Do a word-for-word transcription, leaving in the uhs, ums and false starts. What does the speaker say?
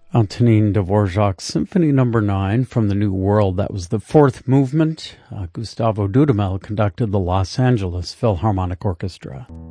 Antonin Dvorak's Symphony Number nine from the New World. That was the fourth movement. Uh, Gustavo Dudamel conducted the Los Angeles Philharmonic Orchestra.